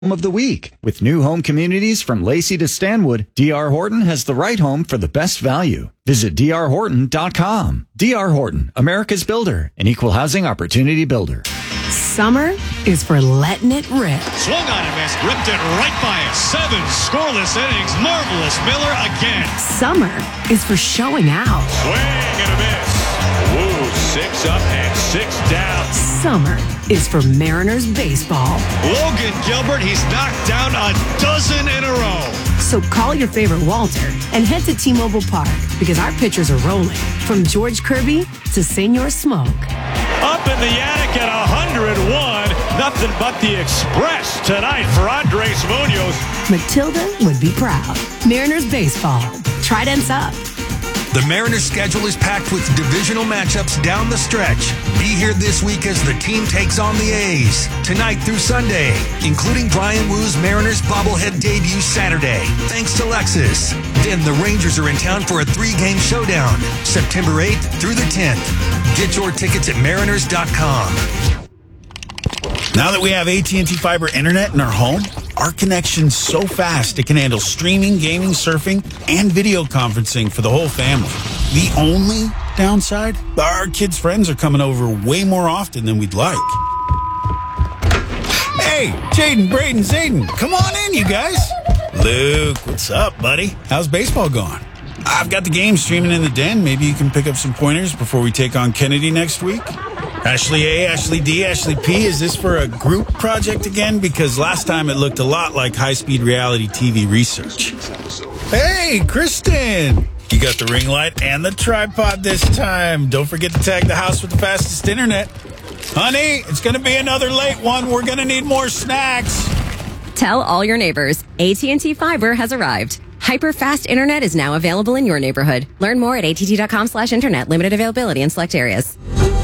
of the week. With new home communities from Lacey to Stanwood, D.R. Horton has the right home for the best value. Visit drhorton.com. D.R. Horton, America's builder, an equal housing opportunity builder. Summer is for letting it rip. Swung on and missed, ripped it right by it. 7 scoreless innings. Marvelous Miller again. Summer is for showing out. Swing and a miss. Woo, 6 up and 6 down. Summer is for Mariners baseball. Logan Gilbert, he's knocked down a dozen in a row. So call your favorite Walter and head to T-Mobile Park because our pitchers are rolling. From George Kirby to Senor Smoke. Up in the attic at 101. Nothing but the Express tonight for Andres Munoz. Matilda would be proud. Mariners baseball. Tridents up. The Mariners' schedule is packed with divisional matchups down the stretch. Be here this week as the team takes on the A's tonight through Sunday, including Brian Woo's Mariners bobblehead debut Saturday, thanks to Lexus. Then the Rangers are in town for a 3-game showdown, September 8th through the 10th. Get your tickets at mariners.com. Now that we have AT&T Fiber Internet in our home, our connection's so fast it can handle streaming, gaming, surfing, and video conferencing for the whole family. The only downside? Our kids' friends are coming over way more often than we'd like. Hey, Jaden, Braden, Zayden, come on in, you guys. Luke, what's up, buddy? How's baseball going? I've got the game streaming in the den. Maybe you can pick up some pointers before we take on Kennedy next week. Ashley A, Ashley D, Ashley P, is this for a group project again? Because last time it looked a lot like high-speed reality TV research. Hey, Kristen! You got the ring light and the tripod this time. Don't forget to tag the house with the fastest internet. Honey, it's going to be another late one. We're going to need more snacks. Tell all your neighbors, AT&T Fiber has arrived. Hyper-fast internet is now available in your neighborhood. Learn more at att.com/internet. Limited availability in select areas.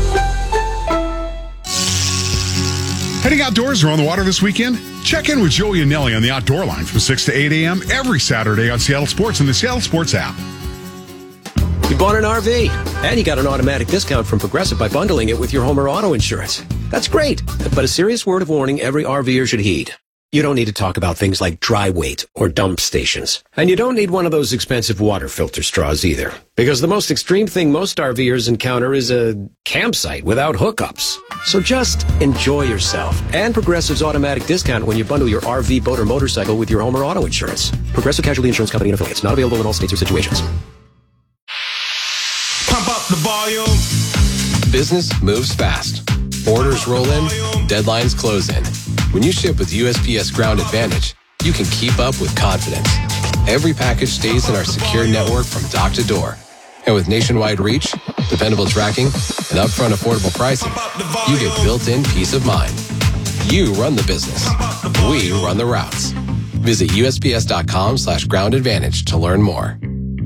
Heading outdoors or on the water this weekend? Check in with Joey and Nelly on the Outdoor Line from 6 to 8 a.m. every Saturday on Seattle Sports and the Seattle Sports app. You bought an RV, and you got an automatic discount from Progressive by bundling it with your home or auto insurance. That's great, but a serious word of warning every RVer should heed. You don't need to talk about things like dry weight or dump stations. And you don't need one of those expensive water filter straws either. Because the most extreme thing most RVers encounter is a campsite without hookups. So just enjoy yourself. And Progressive's automatic discount when you bundle your RV, boat, or motorcycle with your home or auto insurance. Progressive Casualty Insurance Company and affiliates. Not available in all states or situations. Pump up the volume. Business moves fast. Orders roll in, deadlines close in. When you ship with USPS Ground Advantage, you can keep up with confidence. Every package stays in our secure network from dock to door. And with nationwide reach, dependable tracking, and upfront affordable pricing, you get built-in peace of mind. You run the business. We run the routes. Visit USPS.com/Ground Advantage to learn more.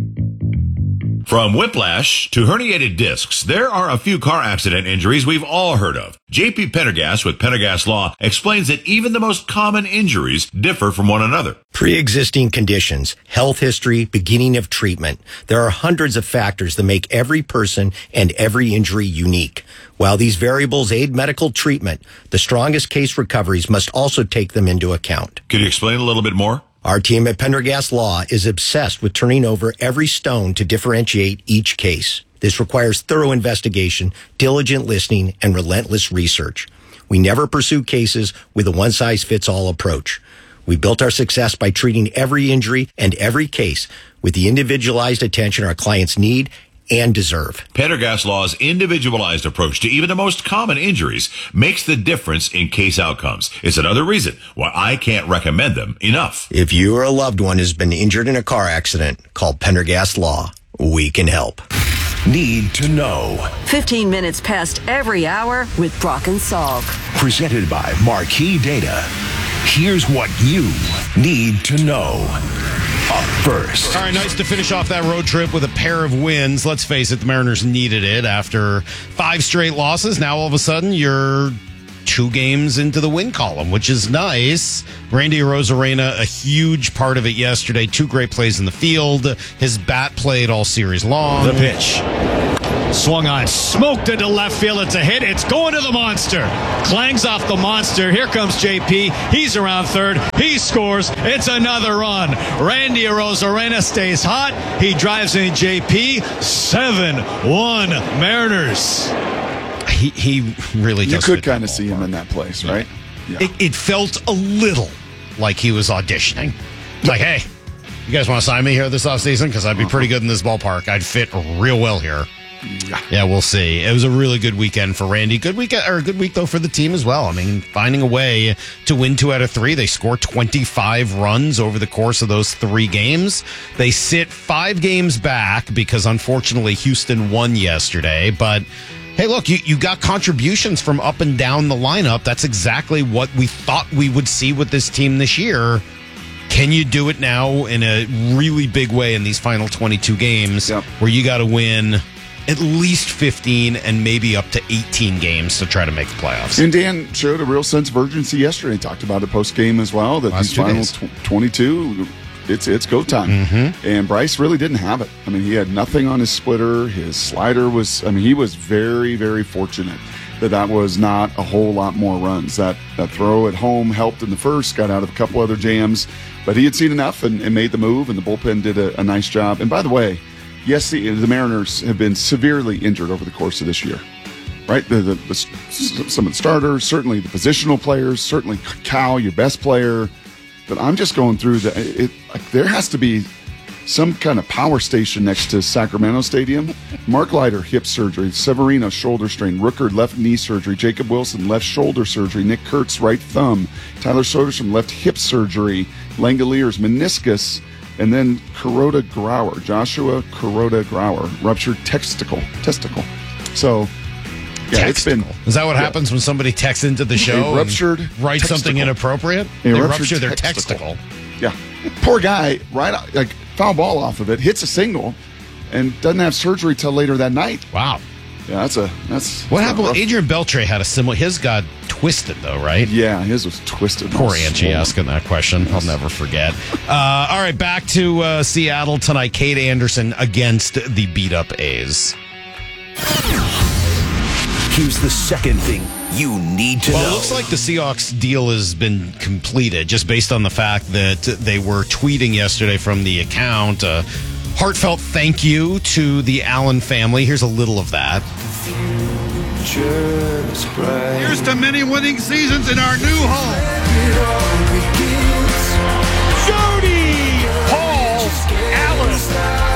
From whiplash to herniated discs, there are a few car accident injuries we've all heard of. J.P. Pendergast with Pendergast Law explains that even the most common injuries differ from one another. Pre-existing conditions, health history, beginning of treatment. There are hundreds of factors that make every person and every injury unique. While these variables aid medical treatment, the strongest case recoveries must also take them into account. Could you explain a little bit more? Our team at Pendergast Law is obsessed with turning over every stone to differentiate each case. This requires thorough investigation, diligent listening, and relentless research. We never pursue cases with a one-size-fits-all approach. We built our success by treating every injury and every case with the individualized attention our clients need and deserve. Pendergast Law's individualized approach to even the most common injuries makes the difference in case outcomes. It's another reason why I can't recommend them enough. If you or a loved one has been injured in a car accident, call Pendergast Law. We can help. Need to know. 15 minutes past every hour with Brock and Salk. Presented by Marquee Data. Here's what you need to know. Up first. All right, nice to finish off that road trip with a pair of wins. Let's face it, the Mariners needed it after 5 straight losses. Now all of a sudden you're 2 games into the win column, which is nice. Randy Arozarena, a huge part of it yesterday. 2 great plays in the field. His bat played all series long. The pitch. Swung on, smoked into left field. It's a hit. It's going to the monster. Clangs off the monster. Here comes JP. He's around third. He scores. It's another run. Randy Arozarena stays hot. He drives in JP. 7-1 Mariners. He really does. You could kind of see him in that place, right? Yeah. It felt a little like he was auditioning. Like, hey, you guys want to sign me here this offseason? Because I'd be pretty good in this ballpark. I'd fit real well here. Yeah, we'll see. It was a really good weekend for Randy. Good week, though, for the team as well. I mean, finding a way to win 2 out of 3. They score 25 runs over the course of those 3 games. They sit 5 games back because, unfortunately, Houston won yesterday. But, hey, look, you got contributions from up and down the lineup. That's exactly what we thought we would see with this team this year. Can you do it now in a really big way in these final 22 games where you got to win at least 15 and maybe up to 18 games to try to make the playoffs? And Dan showed a real sense of urgency yesterday. He talked about it post-game as well, that these final 22, it's go time. Mm-hmm. And Bryce really didn't have it. I mean, he had nothing on his splitter. His slider was, he was very, very fortunate that was not a whole lot more runs. That throw at home helped in the first, got out of a couple other jams, but he had seen enough and made the move, and the bullpen did a nice job. And by the way, yes, the Mariners have been severely injured over the course of this year, right? Some of the starters, certainly the positional players, certainly Cal, your best player. But I'm just going through there has to be some kind of power station next to Sacramento Stadium. Mark Leiter, hip surgery. Severino, shoulder strain. Rooker, left knee surgery. Jacob Wilson, left shoulder surgery. Nick Kurtz, right thumb. Tyler Soderstrom, left hip surgery. Langoliers, meniscus. And then Joshua Kuroda Grauer, ruptured testicle. So, yeah, it's been. Is that what happens when somebody texts into the show? Ruptured. Write something inappropriate? They rupture their testicle. Yeah. Poor guy, right? Like, foul ball off of it, hits a single, and doesn't have surgery till later that night. Wow. Yeah, that's what happened. Adrian Beltre had a similar. His got twisted though, right? Yeah, his was twisted. Poor Angie asking that question. Yes. I'll never forget. All right, back to Seattle tonight. Cade Anderson against the beat up A's. Here's the second thing you need to know. Well, it looks like the Seahawks deal has been completed just based on the fact that they were tweeting yesterday from the account. Heartfelt thank you to the Allen family. Here's a little of that. Here's to many winning seasons in our new home. Jody Paul Allen.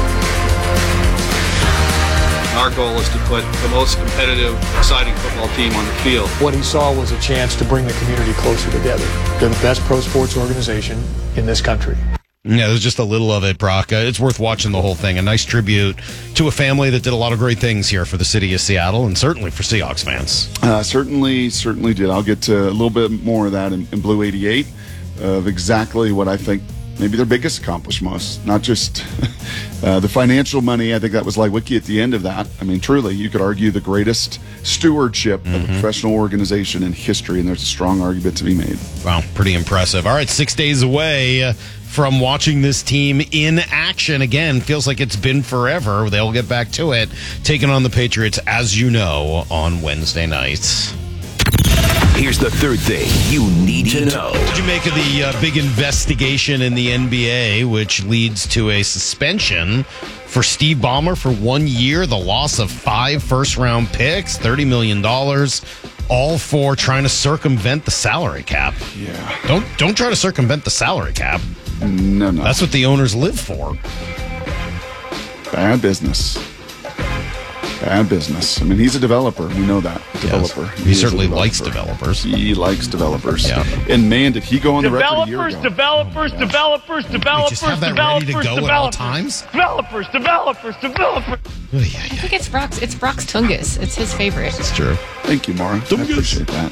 Our goal is to put the most competitive, exciting football team on the field. What he saw was a chance to bring the community closer together. They're the best pro sports organization in this country. Yeah, there's just a little of it, Brock. It's worth watching the whole thing. A nice tribute to a family that did a lot of great things here for the city of Seattle and certainly for Seahawks fans. Certainly did. I'll get to a little bit more of that in Blue 88 of exactly what I think maybe their biggest accomplishment. Not just the financial money. I think that was like Wiki at the end of that. I mean, truly, you could argue the greatest stewardship of a professional organization in history, and there's a strong argument to be made. Wow, pretty impressive. All right, 6 days away from watching this team in action again. Feels like it's been forever. They'll get back to it, taking on the Patriots, as you know, on Wednesday nights. Here's the third thing you need to know. What did you make of the big investigation in the NBA, which leads to a suspension for Steve Ballmer for 1 year, the loss of 5 first-round picks, $30 million, all for trying to circumvent the salary cap? Yeah. Don't try to circumvent the salary cap. No. That's what the owners live for. Bad business. Bad business. I mean, he's a developer. We know that. Developer. Yes. He certainly likes developers. He likes developers. Yeah. And man, did he go on the record a year ago. Developers. We just have that ready to go at all times? Developers. I think it's Brock's Tungus. It's his favorite. It's true. Thank you, Mara. I appreciate that.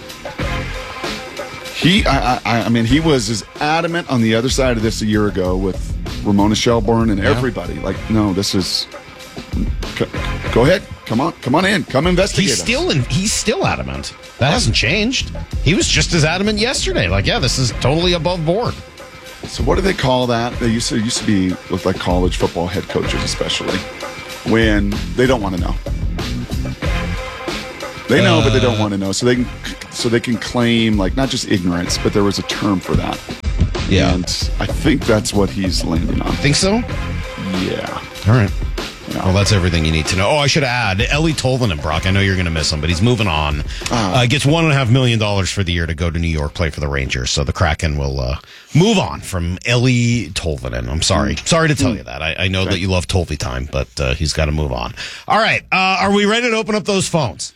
I mean, he was as adamant on the other side of this a year ago with Ramona Shelburne and everybody. Like, no, this is... Go ahead. Come on in. Come investigate. He's still adamant. That hasn't changed. He was just as adamant yesterday. Like, yeah, this is totally above board. So what do they call that? They used to be look like college football head coaches, especially. when they don't want to know. They know, but they don't want to know. So they can claim like not just ignorance, but there was a term for that. Yeah. And I think that's what he's landing on. Think so? Yeah. All right. Well, that's everything you need to know. Oh, I should add, Ellie Tolvanen, Brock. I know you're going to miss him, but he's moving on. Gets $1.5 million for the year to go to New York, play for the Rangers. So the Kraken will move on from Ellie Tolvanen. I'm sorry. Sorry to tell you that. I know that you love Tolvi time, but he's got to move on. All right. Are we ready to open up those phones?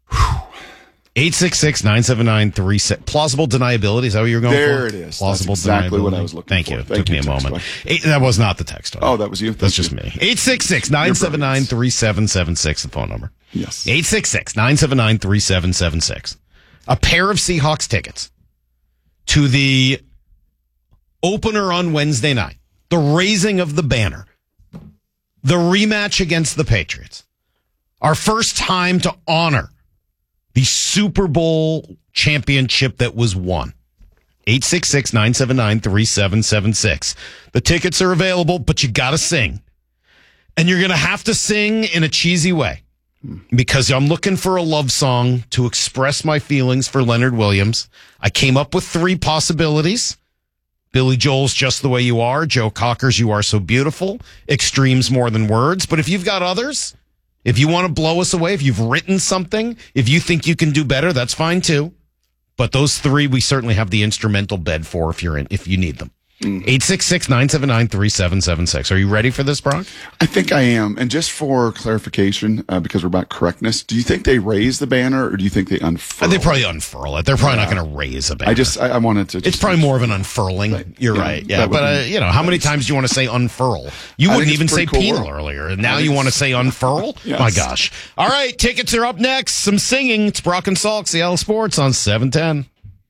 866-979-36. Plausible deniability. Is that what you were going for? There it is. Plausible That's exactly deniability. what I was looking Thank for. you. Thank Took me a moment. That was not the text. Oh, that was you? That's just me. 866-979-3776, the phone number. Yes. 866-979-3776. A pair of Seahawks tickets to the opener on Wednesday night, the raising of the banner, the rematch against the Patriots. Our first time to honor the Super Bowl championship that was won. 866-979-3776. The tickets are available, but you got to sing. And you're going to have to sing in a cheesy way because I'm looking for a love song to express my feelings for Leonard Williams. I came up with 3 possibilities. Billy Joel's Just the Way You Are, Joe Cocker's You Are So Beautiful, Extremes More Than Words. But if you've got others, if you want to blow us away, if you've written something, if you think you can do better, that's fine too. But those 3, we certainly have the instrumental bed for if you need them. 866-979-3776. Are you ready for this, Brock? I think I am. And just for clarification, because we're about correctness, do you think they raise the banner or do you think they unfurl? They probably unfurl it. They're probably not going to raise a banner. I wanted to. It's probably more of an unfurling. You're right. Yeah. But, how many times do you want to say unfurl? You wouldn't even say penal earlier. And now you want to say unfurl? Yes. My gosh. All right. Tickets are up next. Some singing. It's Brock and Salk, Seattle Sports on 710.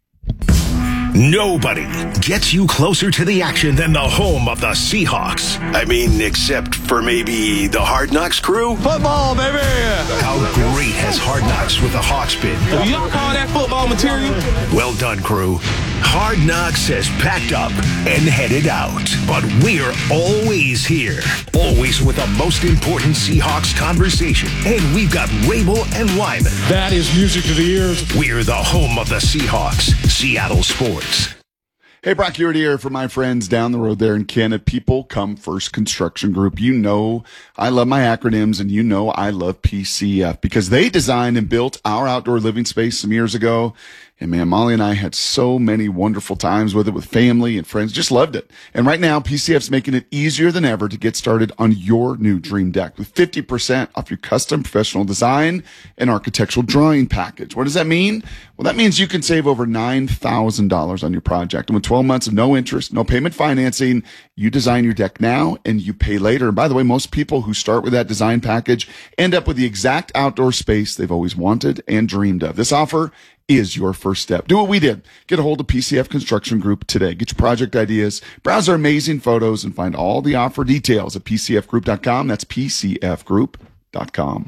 Nobody gets you closer to the action than the home of the Seahawks. I mean, except for maybe the Hard Knocks crew. Football, baby! How great has Hard Knocks with the Hawks been? Do y'all call that football material? Well done, crew. Hard Knocks has packed up and headed out. But we're always here. Always with the most important Seahawks conversation. And we've got Rabel and Lyman. That is music to the ears. We're the home of the Seahawks. Seattle Sports. Hey, Brock Urity here for my friends down the road there in Canada. People Come First Construction Group. You know I love my acronyms, and you know I love PCF because they designed and built our outdoor living space some years ago. And man, Molly and I had so many wonderful times with it, with family and friends. Just loved it. And right now, PCF's making it easier than ever to get started on your new dream deck with 50% off your custom professional design and architectural drawing package. What does that mean? Well, that means you can save over $9,000 on your project. And with 12 months of no interest, no payment financing, you design your deck now and you pay later. And by the way, most people who start with that design package end up with the exact outdoor space they've always wanted and dreamed of. This offer is your first step. Do what we did. Get a hold of PCF Construction Group today. Get your project ideas, browse our amazing photos, and find all the offer details at PCFgroup.com. That's PCFgroup.com.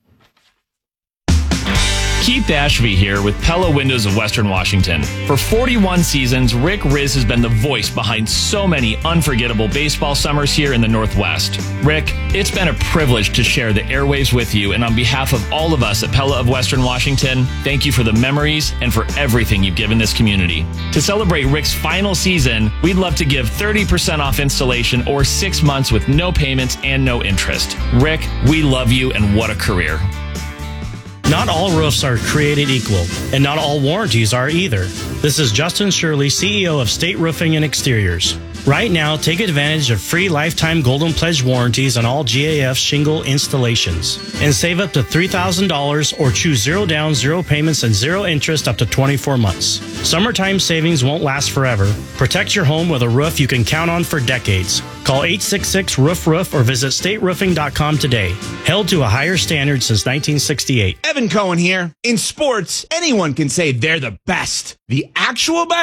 Keith Ashby here with Pella Windows of Western Washington. For 41 seasons, Rick Riz has been the voice behind so many unforgettable baseball summers here in the Northwest. Rick, it's been a privilege to share the airwaves with you, and on behalf of all of us at Pella of Western Washington, thank you for the memories and for everything you've given this community. To celebrate Rick's final season, we'd love to give 30% off installation or 6 months with no payments and no interest. Rick, we love you, and what a career. Not all roofs are created equal, and not all warranties are either. This is Justin Shirley, CEO of State Roofing and Exteriors. Right now, take advantage of free lifetime Golden Pledge warranties on all GAF shingle installations and save up to $3,000 or choose 0 down, 0 payments, and 0 interest up to 24 months. Summertime savings won't last forever. Protect your home with a roof you can count on for decades. Call 866-ROOF-ROOF or visit stateroofing.com today. Held to a higher standard since 1968. Evan Cohen here. In sports, anyone can say they're the best. The actual best?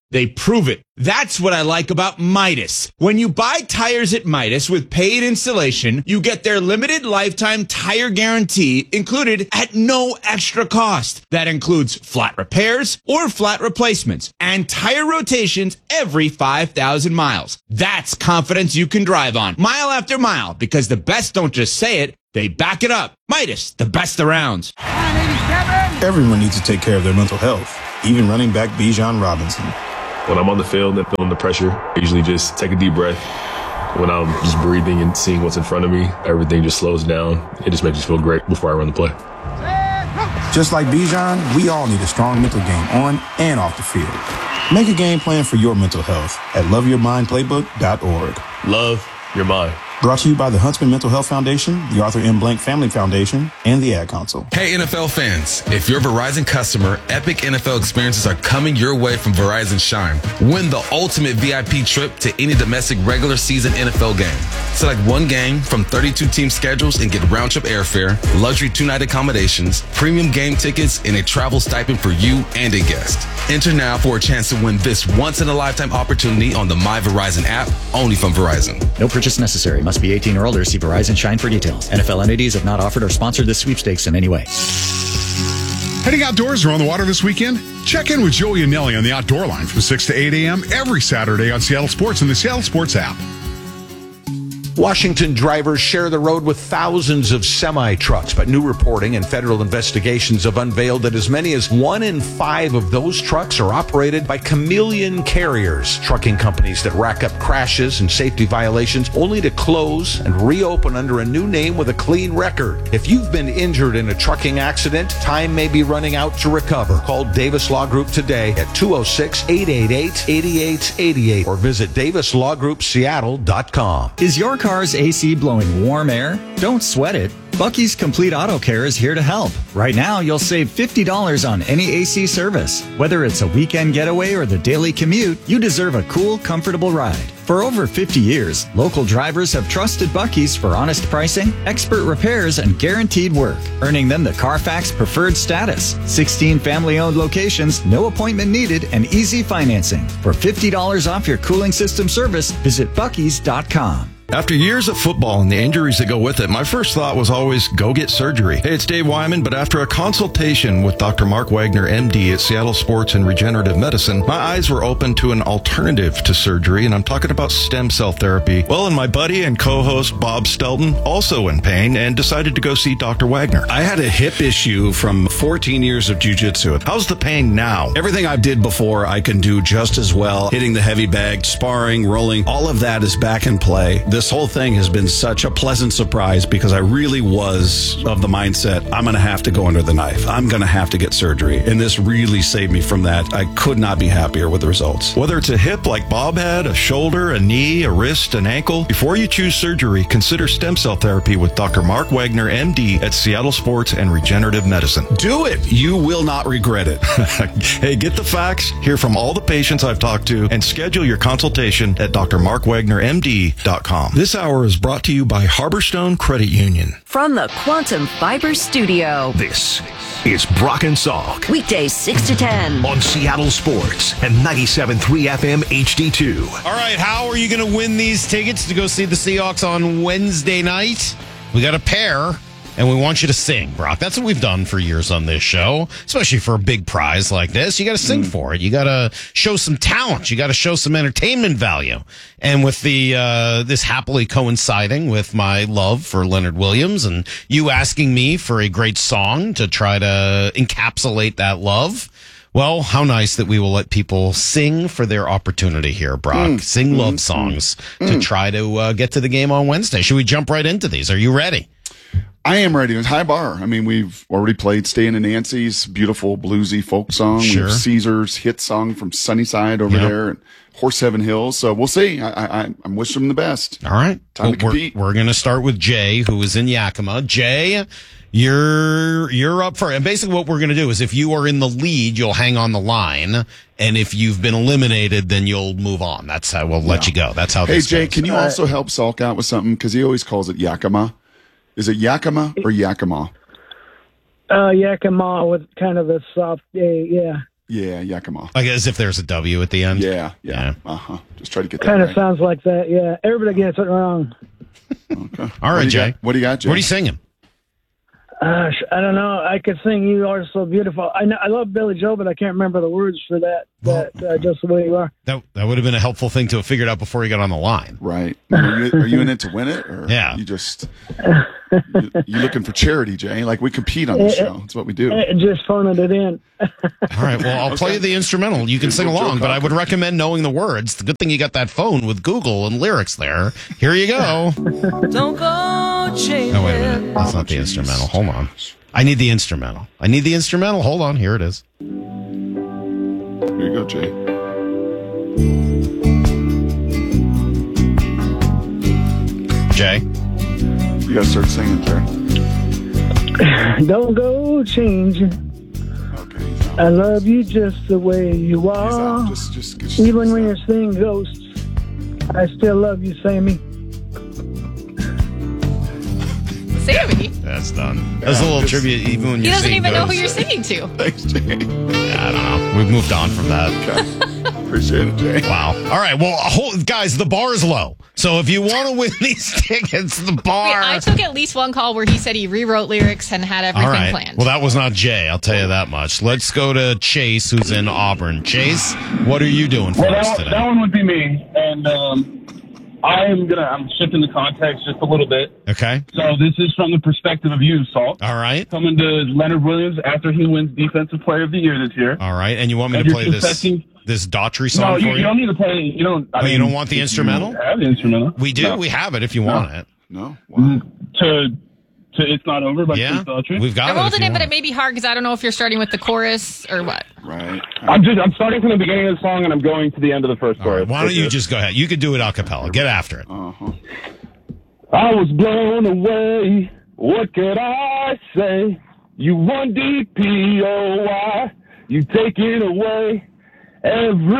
they prove it. That's what I like about Midas. When you buy tires at Midas with paid installation, you get their limited lifetime tire guarantee included at no extra cost. That includes flat repairs or flat replacements and tire rotations every 5,000 miles. That's confidence you can drive on mile after mile, because the best don't just say it, they back it up. Midas, the best around. Everyone needs to take care of their mental health, even running back Bijan Robinson. When I'm on the field and feeling the pressure, I usually just take a deep breath. When I'm just breathing and seeing what's in front of me, everything just slows down. It just makes me feel great before I run the play. Just like Bijan, we all need a strong mental game on and off the field. Make a game plan for your mental health at loveyourmindplaybook.org. Love your mind. Brought to you by the Huntsman Mental Health Foundation, the Arthur M. Blank Family Foundation, and the Ad Council. Hey, NFL fans. If you're a Verizon customer, epic NFL experiences are coming your way from Verizon Shine. Win the ultimate VIP trip to any domestic regular season NFL game. Select one game from 32 team schedules and get round-trip airfare, luxury 2-night accommodations, premium game tickets, and a travel stipend for you and a guest. Enter now for a chance to win this once-in-a-lifetime opportunity on the My Verizon app, only from Verizon. No purchase necessary. Must be 18 or older. See Verizon Shine for details. NFL entities have not offered or sponsored this sweepstakes in any way. Heading outdoors or on the water this weekend? Check in with Joey and Nelly on the Outdoor Line from 6 to 8 a.m. every Saturday on Seattle Sports and the Seattle Sports app. Washington drivers share the road with thousands of semi-trucks, but new reporting and federal investigations have unveiled that as many as 1 in 5 of those trucks are operated by chameleon carriers, trucking companies that rack up crashes and safety violations only to close and reopen under a new name with a clean record. If you've been injured in a trucking accident, time may be running out to recover. Call Davis Law Group today at 206-888-8888 or visit davislawgroupseattle.com. Is your car's AC blowing warm air? Don't sweat it. Bucky's Complete Auto Care is here to help. Right now, you'll save $50 on any AC service. Whether it's a weekend getaway or the daily commute, you deserve a cool, comfortable ride. For over 50 years, local drivers have trusted Bucky's for honest pricing, expert repairs, and guaranteed work, earning them the Carfax Preferred status. 16 family-owned locations, no appointment needed, and easy financing. For $50 off your cooling system service, visit Bucky's.com. After years of football and the injuries that go with it, my first thought was always go get surgery. Hey, it's Dave Wyman, but after a consultation with Dr. Mark Wagner, MD at Seattle Sports and Regenerative Medicine, my eyes were open to an alternative to surgery, and I'm talking about stem cell therapy. Well, and my buddy and co-host Bob Stelton, also in pain, and decided to go see Dr. Wagner. I had a hip issue from 14 years of jiu-jitsu. How's the pain now? Everything I did before, I can do just as well. Hitting the heavy bag, sparring, rolling, all of that is back in play. This whole thing has been such a pleasant surprise because I really was of the mindset, I'm going to have to go under the knife. I'm going to have to get surgery. And this really saved me from that. I could not be happier with the results. Whether it's a hip like Bob had, a shoulder, a knee, a wrist, an ankle, before you choose surgery, consider stem cell therapy with Dr. Mark Wagner, MD at Seattle Sports and Regenerative Medicine. Do it. You will not regret it. Hey, get the facts, hear from all the patients I've talked to, and schedule your consultation at drmarkwagnermd.com. This hour is brought to you by Harborstone Credit Union. From the Quantum Fiber Studio, this is Brock and Salk. Weekdays 6 to 10 on Seattle Sports and 97.3 FM HD2. All right, how are you going to win these tickets to go see the Seahawks on Wednesday night? We got a pair, and we want you to sing, Brock. That's what we've done for years on this show, especially for a big prize like this. You got to sing for it. You got to show some talent. You got to show some entertainment value. And with the this happily coinciding with my love for Leonard Williams and you asking me for a great song to try to encapsulate that love, well, how nice that we will let people sing for their opportunity here, Brock. Sing love songs to try to get to the game on Wednesday. Should we jump right into these? Are you ready? I am ready. It's high bar. I mean, we've already played Stayin' in Nancy's beautiful bluesy folk song. Sure. We have Caesar's hit song from Sunnyside over there and Horse Heaven Hills. So we'll see. I'm wishing them the best. All right. Time to compete. We're going to start with Jay, who is in Yakima. Jay, you're up for it. And basically what we're going to do is if you are in the lead, you'll hang on the line. And if you've been eliminated, then you'll move on. That's how we'll let you go. That's how this goes. Hey, Jay, can you also help Salk out with something? Because he always calls it Yakima. Is it Yakima or Yakima? Yakima with kind of a soft A, yeah. Yeah, Yakima. Like as if there's a W at the end. Yeah. Just try to get that Kind of right. sounds like that, yeah. Everybody gets it wrong. Okay. All right, Jay. What do you got, Jay? What are you singing? I don't know. I could sing "You Are So Beautiful." I love Billy Joel, but I can't remember the words for that. Just the way you are. That would have been a helpful thing to have figured out before you got on the line. Right. Are you in it to win it? Or Yeah. you just... You're looking for charity, Jay. Like, we compete on this show. That's what we do. Just phoning it in. All right, well, I'll play you the instrumental. You can sing along, but I would recommend knowing the words. The good thing you got that phone with Google and lyrics there. Here you go. Don't go changing. Oh, wait a minute. That's not the instrumental. Hold on. I need the instrumental. Hold on. Here it is. Here you go, Jay. Jay? You got to start singing, Jay. Don't go changing. I love you just the way you are. Even when you're seeing ghosts, I still love you, Sammy. Sammy? That's done. That's a little tribute, even when He you're doesn't seeing even know who ghosts. you're singing to. Thanks, Jay. I don't know. We've moved on from that. Appreciate it, Jay. Wow. All right. Well, guys, the bar's low. So if you want to win these tickets, the bar. Wait, I took at least one call where he said he rewrote lyrics and had everything All right. planned. Well, that was not Jay. I'll tell you that much. Let's go to Chase, who's in Auburn. Chase, what are you doing for us today? That one would be me, and I'm shifting the context just a little bit. Okay. So this is from the perspective of you, Salt. All right. Coming to Leonard Williams after he wins Defensive Player of the Year this year. All right. And you want me to play this Daughtry song No, for you don't need to play. You don't. You don't want the instrumental? You have the instrumental. We do. No. We have it if you want it. No. To It's Not Over by Prince Daughtry. We've got I rolled it in, but it may be hard because I don't know if you're starting with the chorus or what. Right. I'm starting from the beginning of the song and I'm going to the end of the first All right. chorus. Why don't you just go ahead? You could do it a cappella. Get after it. I was blown away. What could I say? You won DPOY. You taking away every